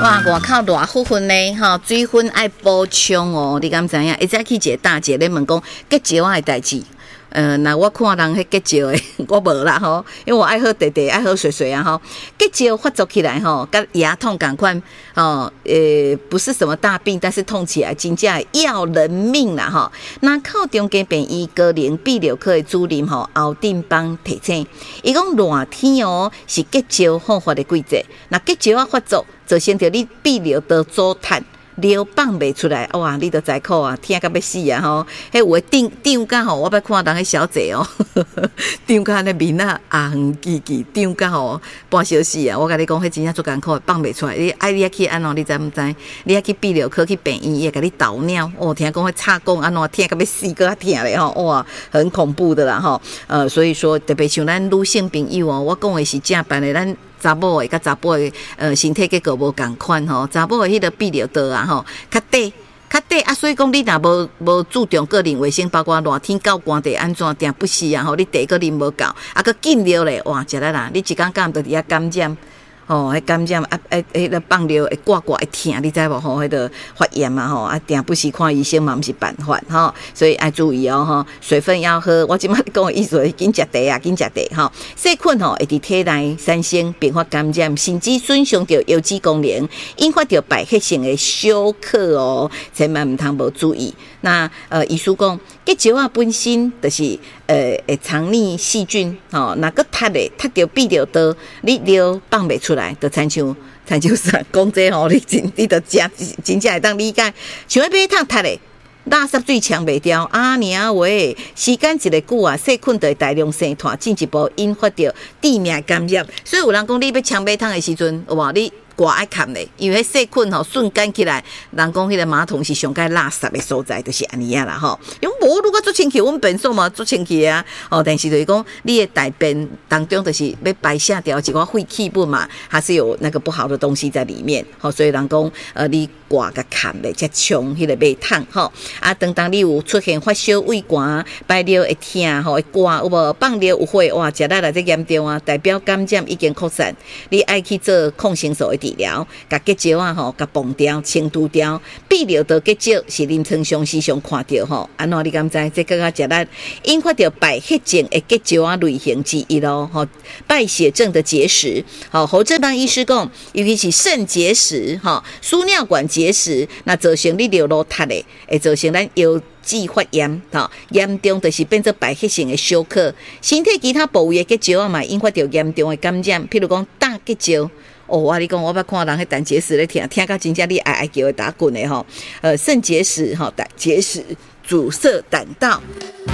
哇，外口热乎乎呢，吼，水分爱补充哦。你敢知影？一早去一个大姐咧问讲结石仔的代志。那我看人迄结石的，我无啦吼，因为我爱喝茶茶，爱喝水水啊吼。结石发作起来吼，跟牙痛同款哦，不是什么大病，但是痛起来真正要人命啦吼。那靠中间病医高龄泌尿科的主任吼侯定邦提醒，伊讲热天哦是结石好发的季节，那结石啊发作，就先着你泌尿道阻塞。尿放袂出来，哇！你都知苦啊，疼到要死啊吼！迄有诶张甲吼，我捌看人迄小姐哦，张甲那面啊红叽叽，张甲吼半小时啊！我甲你讲，迄真正足艰苦，放袂出来。你爱去安怎？你知毋知？你爱去泌尿科去病院，伊会甲你导尿。哦，听讲迄插管安怎疼到要死，搁较疼咧吼！哇，很恐怖的啦吼。所以说特别像咱女性朋友哦，我讲的是正版的咱。查某的甲查甫的身体结构无共款吼，查某的迄个泌尿道啊吼，较短啊，所以讲你若无注重个人卫生，包括热天到寒地安怎定不是啊吼，你茶个啉无够，啊个紧尿咧，哇，食力啦，你一工干就伫遐感染。哦，迄感染迄个放尿会挂会疼，你知无吼？迄个发炎嘛吼，定不是看医生嘛，毋是办法吼，所以爱注意哦吼，水分要喝。我即摆讲的意思是紧食茶啊，紧食茶吼。细菌吼会伫体内产生并发感染，甚至损伤到油脂功能，引发到败血性的休克哦，千万毋通无注意。那医师讲，结石啊本身就是会藏匿细菌吼，若个踢到泌尿道，你尿放袂出来，就亲像啥讲这吼，你就真正会当理解，像迄马桶踢咧。垃圾水抢袂掉啊！娘喂，时间一个久啊，细菌就会大量生团，进一步引发到致命感染。所以有人讲，你要抢马桶的时阵，有无你？我爱看咧，因为细菌吼瞬间起来，人讲迄个马桶是上该垃圾的所在，就是安尼啊啦吼。因为无如果做清气，阮本身嘛做清气啊，哦，但是就是讲你的大便当中就是要排下掉一寡废气物嘛，还是有那个不好的东西在里面，吼，所以人讲你挂个看咧，才冲迄个马桶吼。啊，当你有出现发烧、胃寒、排尿会疼吼，会挂有无放尿有血，哇，食力来这严重啊，代表感染已经扩散，你爱去做抗生素的治疗，甲结石啊吼，甲崩掉、清除掉。泌尿道结石是临床上时常看到吼，安怎你敢知？这更加食力引发到败血症的结石啊类型之一咯吼，败血症的结石。好，侯正邦医师讲，尤其是肾结石、吼输尿管结石，那造成你尿路塌的，会造成咱腰肌发炎，严重就是变做败血性的休克。身体其他部位的结石啊嘛，引发到严重的感染，譬如讲大结石。哦，我跟你讲，我捌看人迄胆结石咧听到真正你哀叫会打滚的吼。肾结石吼，胆结石阻塞胆道。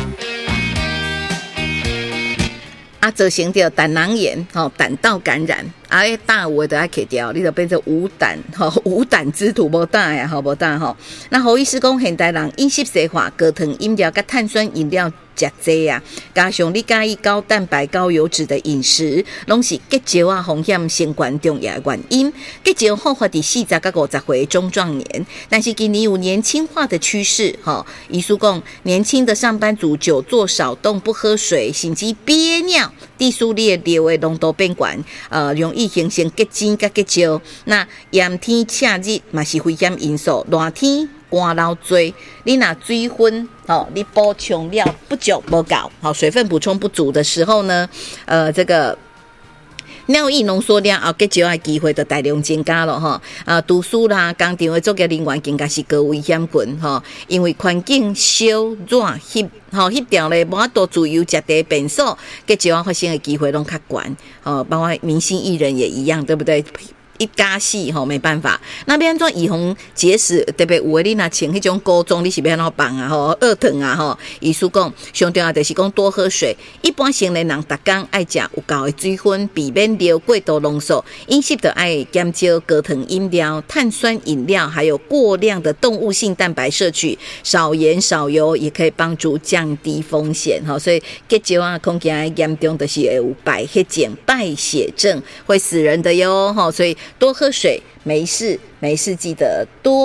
造成着胆囊炎、胆道感染，胆有的就爱去掉，你就变成无胆之徒，无胆呀，无胆吼。那侯医师讲，现代人饮食西化，高糖饮料甲碳酸饮料食多啊，加上你介意高蛋白、高油脂的饮食，拢是结石啊风险升高重要的原因。结石好发伫40到50岁中壮年，但是今年有年轻化的趋势。医师讲，年轻的上班族久坐少动、不喝水，甚至憋尿，地输列尿的浓度变高，容易形成结晶甲结石。那炎天赤日嘛是危险因素，热天汗流多，你若水分你补充了不足不够，水分补充不足的时候呢，这个尿液浓缩量结石的机会就大量增加了厨师啦、工厂的作业人员更加是高危险群因为环境烧热翕掉咧，无法度自由食茶便所，结石发生的机会拢较悬包括明星艺人也一样，对不对？一加戏没办法，那要安怎预防结石？特别有的你若穿迄种高中，你是要安怎办啊？二疼啊医师讲，上重要就是讲多喝水。一般成年人逐工爱食有够的水分，避免尿过度浓缩。饮食就爱减少高糖饮料、碳酸饮料，还有过量的动物性蛋白摄取，少盐少油也可以帮助降低风险所以结石啊，恐惊严重就是会有败血症、败血症，会死人的哟所以多喝水，没事记得多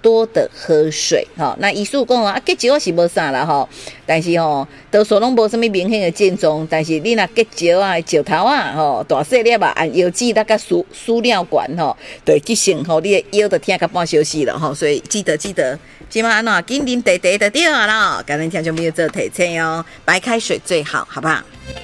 多的喝水。那医师讲啊，结石是无啥啦吼，但是多数拢无什么明显的症状，但是你若结石啊、石头啊、大细粒啊、按腰子那个输尿管就会急性你的腰就疼到半小时了所以记得，今晚安怎紧啉茶茶就对了啦，感恩听众朋友做提醒白开水最好，好不好？